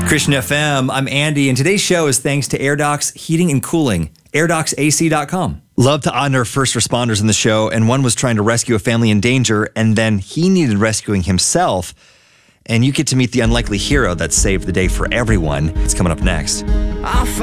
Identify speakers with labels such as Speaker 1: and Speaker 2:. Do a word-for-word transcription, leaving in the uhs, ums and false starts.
Speaker 1: Christian F M, I'm Andy, and today's show is thanks to AirDocs Heating and Cooling, air docs A C dot com. Love to honor first responders in the show, and one was trying to rescue a family in danger, and then he needed rescuing himself. And you get to meet the unlikely hero that saved the day for everyone. It's coming up next.